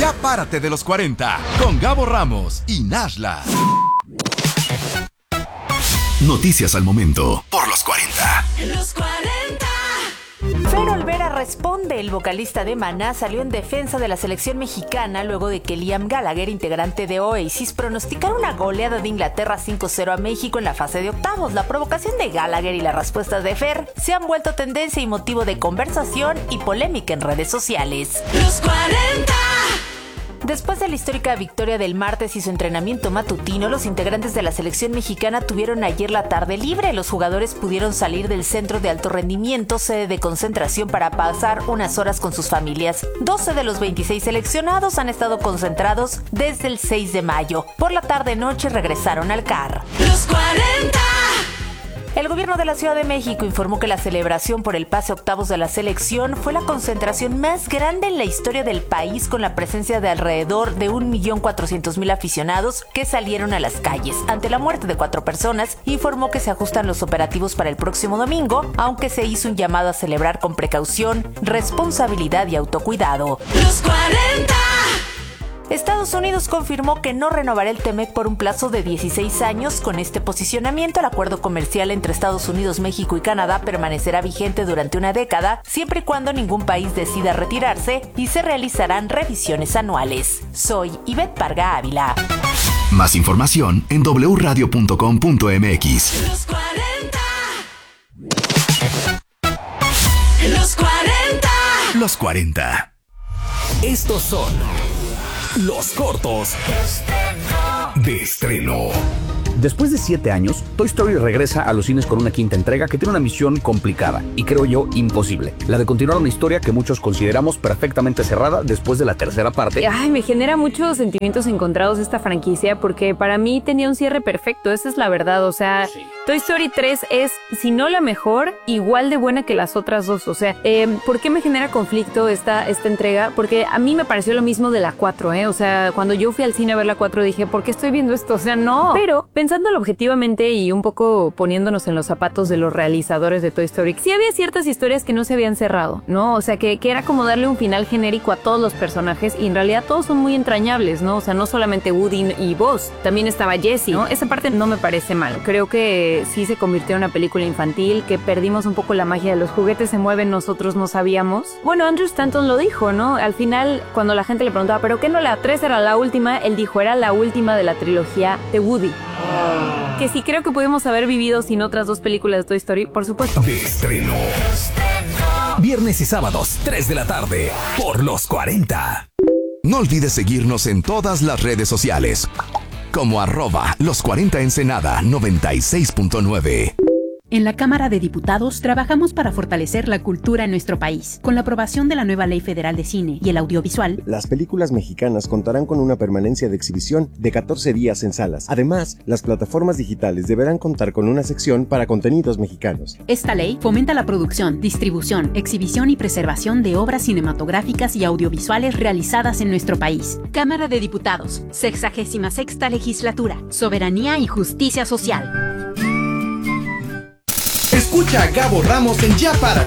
Ya párate de los 40 con Gabo Ramos y Nashla. Noticias al momento por los 40. Los 40. Fer Olvera responde. El vocalista de Maná salió en defensa de la selección mexicana luego de que Liam Gallagher, integrante de Oasis, pronosticara una goleada de Inglaterra 5-0 a México en la fase de octavos. La provocación de Gallagher y las respuestas de Fer se han vuelto tendencia y motivo de conversación y polémica en redes sociales. Los 40. Después de la histórica victoria del martes y su entrenamiento matutino, los integrantes de la selección mexicana tuvieron ayer la tarde libre. Los jugadores pudieron salir del centro de alto rendimiento, sede de concentración, para pasar unas horas con sus familias. 12 de los 26 seleccionados han estado concentrados desde el 6 de mayo. Por la tarde-noche regresaron al CAR. Los 40. El gobierno de la Ciudad de México informó que la celebración por el pase a octavos de la selección fue la concentración más grande en la historia del país, con la presencia de alrededor de 1.400.000 aficionados que salieron a las calles. Ante la muerte de 4 personas, informó que se ajustan los operativos para el próximo domingo, aunque se hizo un llamado a celebrar con precaución, responsabilidad y autocuidado. Los 40. Estados Unidos confirmó que no renovará el TEMEC por un plazo de 16 años. Con este posicionamiento, el acuerdo comercial entre Estados Unidos, México y Canadá permanecerá vigente durante una década, siempre y cuando ningún país decida retirarse, y se realizarán revisiones anuales. Soy Ivette Parga Ávila. Más información en wradio.com.mx. Los 40. Los 40. Los 40. Estos son los cortos de estreno. Después de 7 años, Toy Story regresa a los cines con una quinta entrega que tiene una misión complicada y, creo yo, imposible: la de continuar una historia que muchos consideramos perfectamente cerrada después de la tercera parte. Ay, me genera muchos sentimientos encontrados esta franquicia, porque para mí tenía un cierre perfecto, esa es la verdad. O sea, sí. Toy Story 3 es, si no la mejor, igual de buena que las otras dos. O sea, ¿por qué me genera conflicto esta entrega? Porque a mí me pareció lo mismo de la 4, O sea, cuando yo fui al cine a ver la 4 dije, ¿por qué estoy viendo esto? O sea, no. Pero pensándolo objetivamente y un poco poniéndonos en los zapatos de los realizadores de Toy Story, sí había ciertas historias que no se habían cerrado, ¿no? O sea, que era como darle un final genérico a todos los personajes, y en realidad todos son muy entrañables, ¿no? O sea, no solamente Woody y Buzz, también estaba Jessie, ¿no? Esa parte no me parece mal. Creo que sí se convirtió en una película infantil, que perdimos un poco la magia de los juguetes se mueven, nosotros no sabíamos. Bueno, Andrew Stanton lo dijo, ¿no? Al final, cuando la gente le preguntaba, ¿pero qué no la 3 era la última? Él dijo, era la última de la trilogía de Woody. Que sí creo que pudimos haber vivido sin otras 2 películas de Toy Story, por supuesto. De estreno. Viernes y sábados, 3 de la tarde, por los 40. No olvides seguirnos en todas las redes sociales, como @los40 Ensenada 96.9. En la Cámara de Diputados trabajamos para fortalecer la cultura en nuestro país. Con la aprobación de la nueva Ley Federal de Cine y el Audiovisual, las películas mexicanas contarán con una permanencia de exhibición de 14 días en salas. Además, las plataformas digitales deberán contar con una sección para contenidos mexicanos. Esta ley fomenta la producción, distribución, exhibición y preservación de obras cinematográficas y audiovisuales realizadas en nuestro país. Cámara de Diputados, 66ª Legislatura, Soberanía y Justicia Social. Escucha a Gabo Ramos en Ya Párate